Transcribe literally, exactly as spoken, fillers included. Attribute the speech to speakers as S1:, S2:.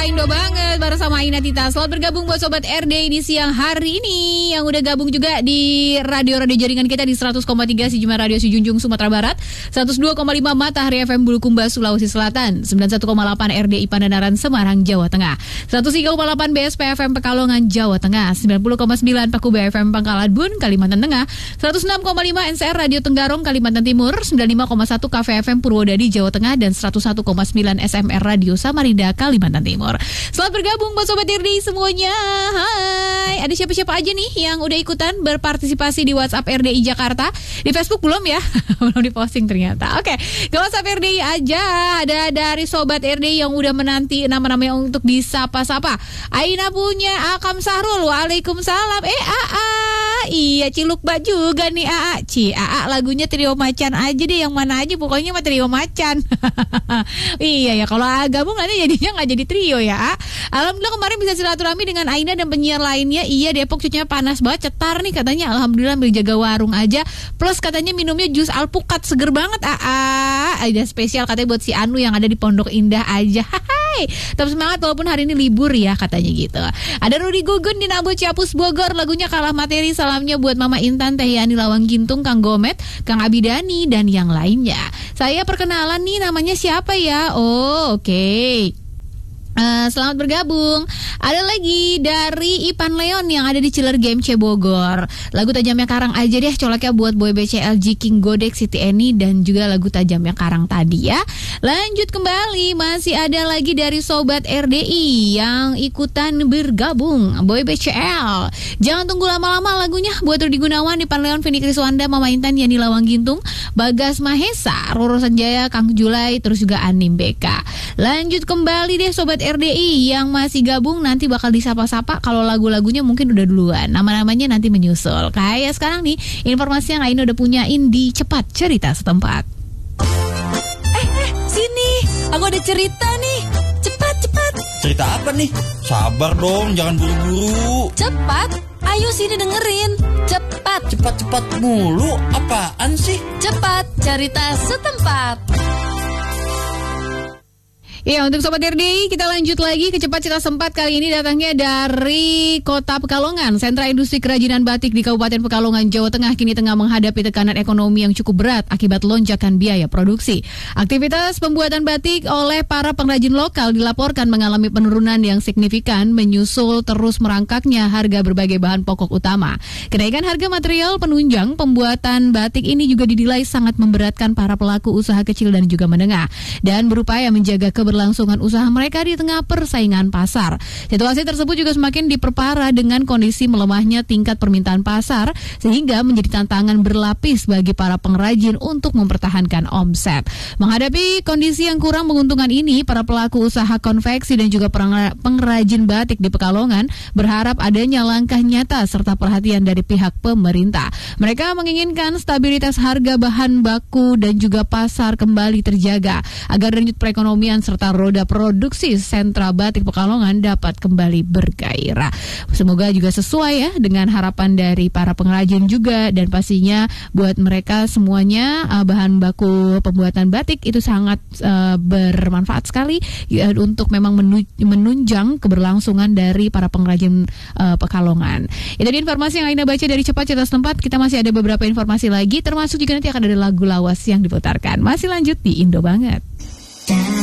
S1: Indo banget bareng sama Aina Tita. Selamat bergabung buat Sobat R D di siang hari ini. Yang udah gabung juga di radio-radio jaringan kita di seratus koma tiga Sijima Radio Sijunjung Sumatera Barat, seratus dua koma lima Matahari F M Bulukumba Sulawesi Selatan, sembilan puluh satu koma delapan R D I Pandanaran Semarang Jawa Tengah, seratus tiga koma delapan B S P F M Pekalongan Jawa Tengah, sembilan puluh koma sembilan Pakubaya F M Pangkalan Bun Kalimantan Tengah, seratus enam koma lima N C R Radio Tenggarong Kalimantan Timur, sembilan puluh lima koma satu K V F M Purwodadi Jawa Tengah, dan seratus satu koma sembilan S M R Radio Samarinda Kalimantan Timur. Selamat bergabung buat Sobat R D semuanya. Hai, ada siapa-siapa aja nih yang udah ikutan berpartisipasi di WhatsApp R D I Jakarta? Di Facebook belum ya? Belum diposting ternyata. Oke, ke WhatsApp R D I aja. Ada dari Sobat R D I yang udah menanti nama-namanya untuk disapa-sapa. Aina punya Akam Sahrul. Waalaikumsalam. Eh, Aa. Iya, Cilukba juga nih Aa. Ci, Aa lagunya Trio Macan aja deh, yang mana aja pokoknya mah Trio Macan. Iya ya, kalau gabung nanti jadinya nggak jadi trio ya. Alhamdulillah kemarin bisa silaturahmi dengan Aina dan penyiar lainnya. Iya, Depok cuacanya panas banget, cetar nih katanya. Alhamdulillah ambil jaga warung aja. Plus katanya minumnya jus alpukat seger banget. Aa, ada spesial katanya buat si Anu yang ada di Pondok Indah aja. Hai, tetap semangat walaupun hari ini libur ya katanya gitu. Ada Rudi Gugun di Nabu Ciapus Bogor, lagunya Kalah Materi. Salamnya buat Mama Intan, Teh Yani Lawang Gintung, Kang Gomet, Kang Abidani dan yang lainnya. Saya perkenalan nih, namanya siapa ya? Oh, oke. Okay. Uh, selamat bergabung. Ada lagi dari Ipan Leon yang ada di Ciler Game C Bogor. Lagu Tajamnya Karang aja deh, coleknya buat Boy B C L, G King, Godek, Siti Eni, dan juga lagu Tajamnya Karang tadi ya. Lanjut kembali, masih ada lagi dari Sobat R D I yang ikutan bergabung, Boy B C L. Jangan tunggu lama-lama lagunya buat Rudi Gunawan, Ipan Leon, Vini Kriswanda, Mama Intan, Yani Lawang Gintung, Bagas Mahesa, Roro Sanjaya, Kang Julai, terus juga Anim B K. Lanjut kembali deh Sobat R D I yang masih gabung, nanti bakal disapa-sapa. Kalau lagu-lagunya mungkin udah duluan, nama-namanya nanti menyusul. Kayak sekarang nih, informasi yang Aina udah punyain di Cepat Cerita Setempat.
S2: Eh, eh, sini, aku ada cerita nih. Cepat, cepat.
S3: Cerita apa nih? Sabar dong, jangan buru-buru.
S2: Cepat, ayo sini dengerin. Cepat.
S3: Cepat-cepat mulu, apaan sih?
S2: Cepat, cerita setempat.
S1: Ya, untuk Sobat R D I kita lanjut lagi ke Cepat Cerita Setempat. Kali ini datangnya dari Kota Pekalongan. Sentra Industri Kerajinan Batik di Kabupaten Pekalongan, Jawa Tengah kini tengah menghadapi tekanan ekonomi yang cukup berat akibat lonjakan biaya produksi. Aktivitas pembuatan batik oleh para pengrajin lokal dilaporkan mengalami penurunan yang signifikan menyusul terus merangkaknya harga berbagai bahan pokok utama. Kenaikan harga material penunjang pembuatan batik ini juga dinilai sangat memberatkan para pelaku usaha kecil dan juga menengah, dan berupaya menjaga keberlangsungan kelangsungan usaha mereka di tengah persaingan pasar. Situasi tersebut juga semakin diperparah dengan kondisi melemahnya tingkat permintaan pasar, sehingga menjadi tantangan berlapis bagi para pengrajin untuk mempertahankan omset. Menghadapi kondisi yang kurang menguntungkan ini, para pelaku usaha konveksi dan juga pengrajin batik di Pekalongan berharap adanya langkah nyata serta perhatian dari pihak pemerintah. Mereka menginginkan stabilitas harga bahan baku dan juga pasar kembali terjaga agar denyut perekonomian serta roda produksi sentra batik Pekalongan dapat kembali bergairah. Semoga juga sesuai ya dengan harapan dari para pengrajin juga, dan pastinya buat mereka semuanya uh, bahan baku pembuatan batik itu sangat uh, bermanfaat sekali ya, untuk memang menu- menunjang keberlangsungan dari para pengrajin uh, Pekalongan. Itu dia informasi yang Aina baca dari Cepat Cerita Setempat. Kita masih ada beberapa informasi lagi, termasuk juga nanti akan ada lagu lawas yang diputarkan. Masih lanjut di Indo Banget.